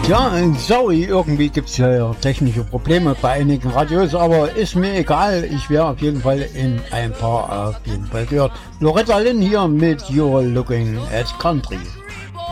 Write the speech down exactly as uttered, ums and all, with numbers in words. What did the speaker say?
Ja, sorry, irgendwie gibt es ja technische Probleme bei einigen Radios, aber ist mir egal. Ich werde auf jeden Fall in ein paar auf jeden Fall gehört. Loretta Lynn hier mit You're Looking at Country.